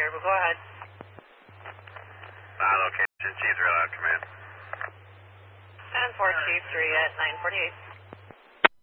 but go ahead. Location, Chief 3 out, command. 10-4, Chief 3 at 948.